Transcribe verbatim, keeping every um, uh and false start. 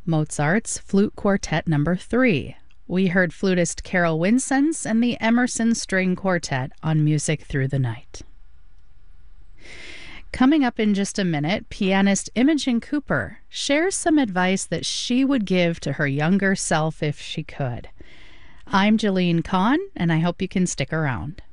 Mozart's Flute Quartet Number three. We heard flutist Carol Winsenz and the Emerson String Quartet on Music Through the Night. Coming up in just a minute, pianist Imogen Cooper shares some advice that she would give to her younger self if she could. I'm Jalene Kahn, and I hope you can stick around.